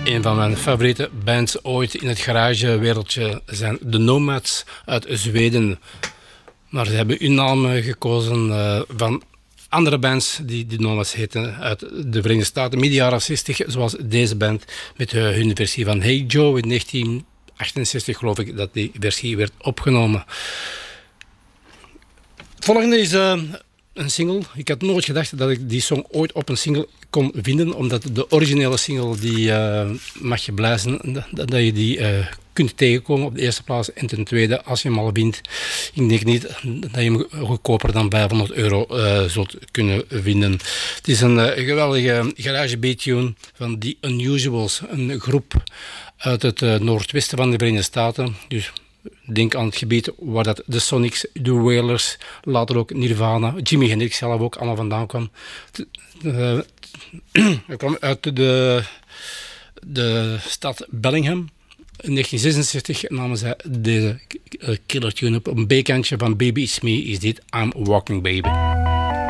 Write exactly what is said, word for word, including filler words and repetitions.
Een van mijn favoriete bands ooit in het garagewereldje zijn de Nomads uit Zweden. Maar ze hebben hun naam gekozen uh, van andere bands die de Nomads heten uit de Verenigde Staten midden jaren zestig, zoals deze band met uh, hun versie van Hey Joe in negentien achtenzestig, geloof ik dat die versie werd opgenomen. Het volgende is uh, een single. Ik had nooit gedacht dat ik die song ooit op een single kon vinden, omdat de originele single die uh, mag je blij zijn dat, dat je die uh, kunt tegenkomen op de eerste plaats. En ten tweede, als je hem al vindt, ik denk niet dat je hem goedkoper dan vijfhonderd euro uh, zult kunnen vinden. Het is een uh, geweldige garage beat-tune van The Unusuals, een groep uit het uh, noordwesten van de Verenigde Staten. Dus denk aan het gebied waar dat de Sonics, de Wailers, later ook Nirvana, Jimi Hendrix zelf ook allemaal vandaan kwam. Uh, Hij kwam uit de, de stad Bellingham. In negentien zesenzestig namen zij deze killer tune op. Een B-kantje van Baby It's Me is dit I'm Walking Baby.